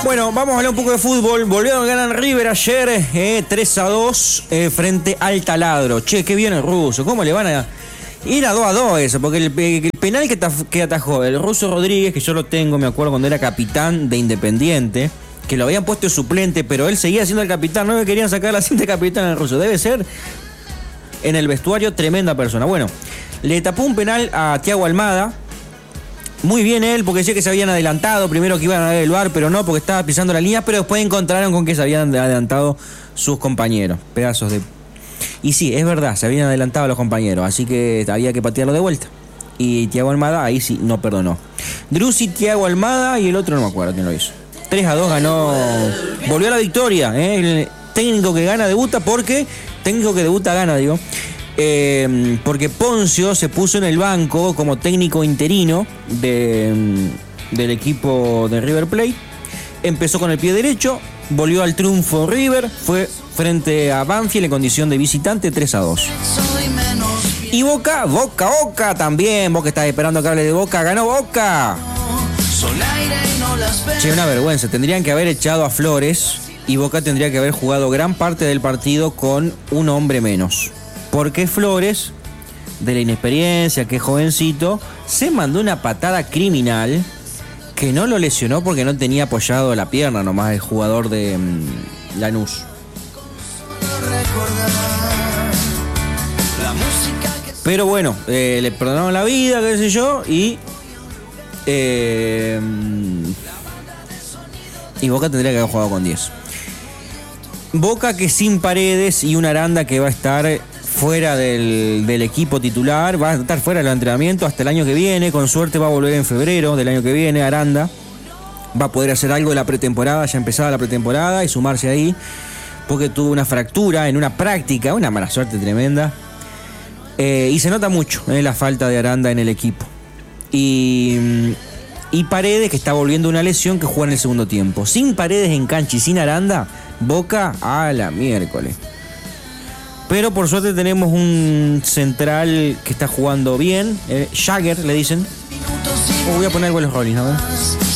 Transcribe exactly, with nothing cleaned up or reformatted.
Bueno, vamos a hablar un poco de fútbol. Volvieron a ganar River ayer eh, tres a dos eh, frente al Taladro. Che, qué bien el ruso. ¿Cómo le van a ir a dos a dos eso? Porque el, el penal que, taf, que atajó el ruso Rodríguez, que yo lo tengo, me acuerdo cuando era capitán de Independiente, que lo habían puesto de suplente, pero él seguía siendo el capitán. No me querían sacar la cinta de capitán al ruso. Debe ser en el vestuario tremenda persona. Bueno, le tapó un penal a Thiago Almada. Muy bien él, porque decía que se habían adelantado, primero que iban a ver el V A R, pero no, porque estaba pisando la línea, pero después encontraron con que se habían adelantado sus compañeros, pedazos de... Y sí, es verdad, se habían adelantado los compañeros, así que había que patearlo de vuelta. Y Thiago Almada ahí sí no perdonó. Drussi, Thiago Almada y el otro no me acuerdo quién lo hizo. tres a dos ganó, volvió a la victoria, ¿eh? El técnico que gana debuta porque, técnico que debuta gana, digo. Eh, porque Poncio se puso en el banco como técnico interino de, del equipo de River Plate. Empezó con el pie derecho, volvió al triunfo River, fue frente a Banfield en condición de visitante tres a dos. Y Boca, Boca, Boca también, Boca está esperando que hable de Boca, ganó Boca. Che, una vergüenza, tendrían que haber echado a Flores y Boca tendría que haber jugado gran parte del partido con un hombre menos. Porque Flores, de la inexperiencia, que es jovencito, se mandó una patada criminal que no lo lesionó porque no tenía apoyado la pierna nomás el jugador de um, Lanús. Pero bueno, eh, le perdonaron la vida, qué sé yo, y... Eh, y Boca tendría que haber jugado con diez. Boca que sin Paredes y un Aranda que va a estar... fuera del, del equipo titular, va a estar fuera del entrenamiento hasta el año que viene, con suerte va a volver en febrero del año que viene. Aranda va a poder hacer algo de la pretemporada, ya empezada la pretemporada, y sumarse ahí, porque tuvo una fractura en una práctica, una mala suerte tremenda, eh, y se nota mucho eh, la falta de Aranda en el equipo. Y, y Paredes, que está volviendo una lesión, que juega en el segundo tiempo. Sin Paredes en cancha y sin Aranda, Boca a la miércoles. Pero por suerte tenemos un central que está jugando bien. Eh, Jagger, le dicen. Oh, voy a poner algo en los Rollins, a ver.